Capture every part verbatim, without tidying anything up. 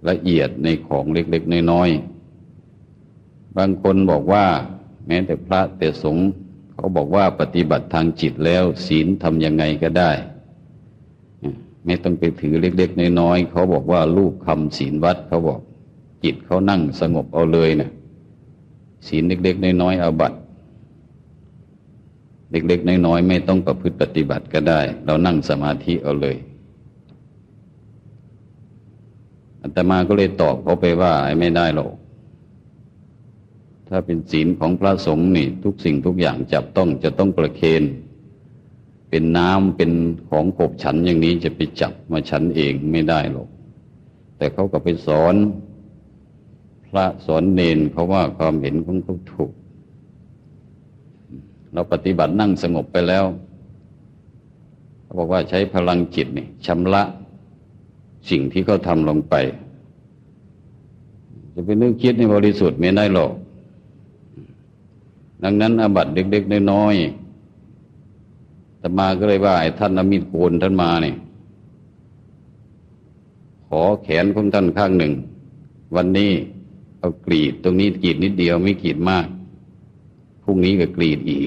ละเอียดในของเล็กๆน้อยๆบางคนบอกว่าแม้แต่พระแต่สงฆ์เขาบอกว่าปฏิบัติทางจิตแล้วศีลทำยังไงก็ได้ไม่ต้องไปถือเล็กๆน้อยๆเขาบอกว่ารูปคำศีลวัดเขาบอกจิตเขานั่งสงบเอาเลยนะศีลเล็กๆน้อยๆอาบัติเล็กๆน้อยๆไม่ต้องประพฤติปฏิบัติก็ได้เรานั่งสมาธิเอาเลยอาตมาก็เลยตอบเขาไปว่าไม่ได้หรอกถ้าเป็นศีลของพระสงฆ์นี่ทุกสิ่งทุกอย่างจับต้องจะต้องประเคนเป็นน้ำเป็นของขบฉันอย่างนี้จะไปจับมาฉันเองไม่ได้หรอกแต่เขาก็ไปสอนพระสอนเณรเขาว่าความเห็นของเขาถูกเราปฏิบัตินั่งสงบไปแล้วเขาบอกว่าใช้พลังจิตนี่ชำระสิ่งที่เขาทำลงไปจะไปนึกคิดให้บริสุทธิ์ไม่ได้หรอกดังนั้นอาบัติเล็กๆน้อยๆแต่มาก็เลยว่าไอ้ท่านอามิตรโกนท่านมาเนี่ยขอแขนของท่านข้างหนึ่งวันนี้เอากรีดตรงนี้กรีดนิดเดียวไม่กรีดมากพรุ่งนี้ก็กรีดอีก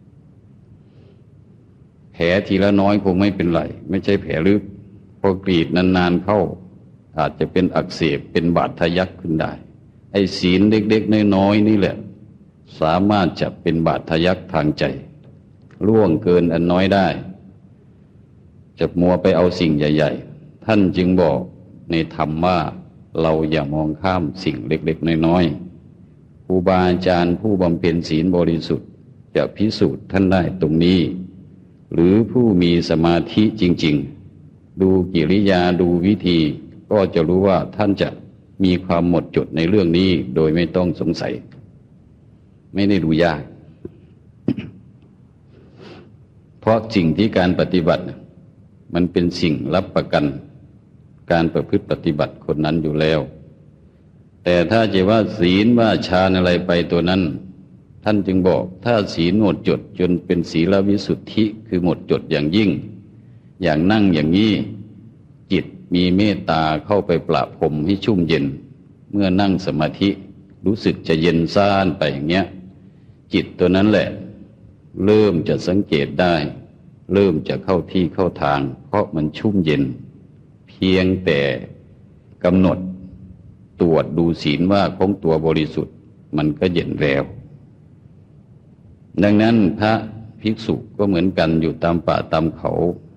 แผลทีละน้อยคงไม่เป็นไรไม่ใช่แผลลึกพอกรีดนานๆเข้าอาจจะเป็นอักเสบเป็นบาดทะยักขึ้นได้ไอ้ศีลเล็กๆน้อยๆนี่แหละสามารถจะเป็นบาดทะยักทางใจล่วงเกินอันน้อยได้จะมัวไปเอาสิ่งใหญ่ๆท่านจึงบอกในธรรมว่าเราอย่ามองข้ามสิ่งเล็กๆน้อยๆครูบาอาจารย์ผู้บำเพ็ญศีลบริสุทธิ์จะพิสูจน์ท่านได้ตรงนี้หรือผู้มีสมาธิจริงๆดูกิริยาดูวิธีก็จะรู้ว่าท่านจะมีความหมดจดในเรื่องนี้โดยไม่ต้องสงสัยไม่ได้ดูยาก เพราะสิ่งที่การปฏิบัติมันเป็นสิ่งรับประกันการประพฤติปฏิบัติคนนั้นอยู่แล้วแต่ถ้าจะว่าศีลว่าฌานอะไรไปตัวนั้นท่านจึงบอกถ้าศีลหมดจดจนเป็นศีลวิสุทธิคือหมดจดอย่างยิ่งอย่างนั่งอย่างนี้จิตมีเมตตาเข้าไปประพรมให้ชุ่มเย็นเมื่อนั่งสมาธิรู้สึกจะเย็นซ่านไปอย่างเงี้ยจิตตัวนั้นแหละเริ่มจะสังเกตได้เริ่มจะเข้าที่เข้าทางเพราะมันชุ่มเย็นเพียงแต่กำหนดตรวจดูศีลว่าของตัวบริสุทธิ์มันก็เย็นแล้วดังนั้นพระภิกษุก็เหมือนกันอยู่ตามป่าตามเขา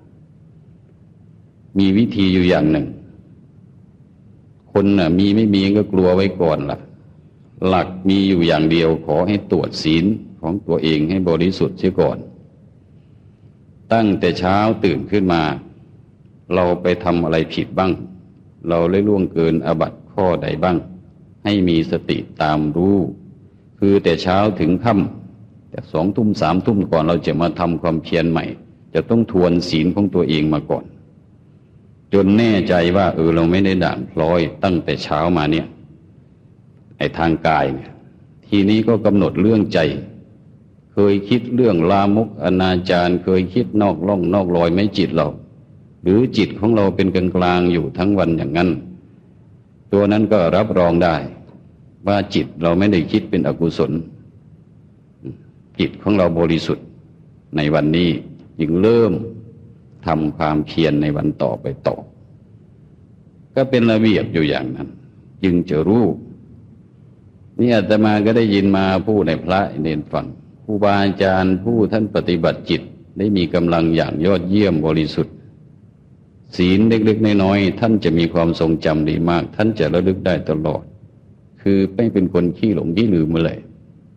มีวิธีอยู่อย่างหนึ่งคนน่ะมีไม่มีก็กลัวไว้ก่อนล่ะหลักมีอยู่อย่างเดียวขอให้ตรวจศีลของตัวเองให้บริสุทธิ์เสียก่อนตั้งแต่เช้าตื่นขึ้นมาเราไปทำอะไรผิดบ้างเราได้ล่วงเกินอาบัติข้อใดบ้างให้มีสติตามรู้คือแต่เช้าถึงค่ำแต่สองทุ่มสามทุ่มก่อนเราจะมาทำความเพียรใหม่จะต้องทวนศีลของตัวเองมาก่อนจนแน่ใจว่าเออเราไม่ได้ด่างพร้อยตั้งแต่เช้ามาเนี่ยไอ้ทางกายเนี่ยทีนี้ก็กำหนดเรื่องใจเคยคิดเรื่องลามกอนาจารเคยคิดนอกล่องนอกรอยไม่จิตเราหรือจิตของเราเป็นกลางกลางอยู่ทั้งวันอย่างนั้นตัวนั้นก็รับรองได้ว่าจิตเราไม่ได้คิดเป็นอกุศลจิตของเราบริสุทธิ์ในวันนี้จึงเริ่มทำความเพียรในวันต่อไปต่อก็เป็นระเบียบอยู่อย่างนั้นจึงจะรู้นี่อาตมาก็ได้ยินมาผู้ในพระเนรฟังครูบาอาจารย์ผู้ท่านปฏิบัติจิตได้มีกำลังอย่างยอดเยี่ยมบริสุทธิ์ศีลเล็กๆน้อยๆท่านจะมีความทรงจำดีมากท่านจะระลึกได้ตลอดคือไม่เป็นคนขี้หลงขี้ลืมมาเลย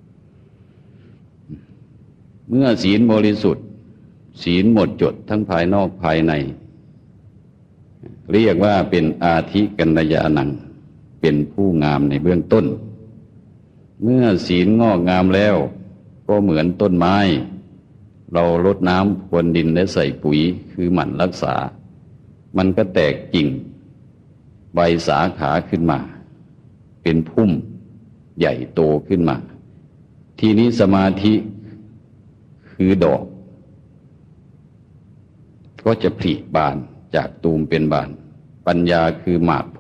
เมื่อศีลบริสุทธิ์ศีลหมดจดทั้งภายนอกภายในเรียกว่าเป็นอาทิกัณยานังเป็นผู้งามในเบื้องต้นเมื่อศีลงอกงามแล้วก็เหมือนต้นไม้เรารดน้ำพรวนดินและใส่ปุ๋ยคือหมั่นรักษามันก็แตกกิ่งใบสาขาขึ้นมาเป็นพุ่มใหญ่โตขึ้นมาทีนี้สมาธิคือดอกก็จะผลิบานจากตูมเป็นบานปัญญาคือหมาก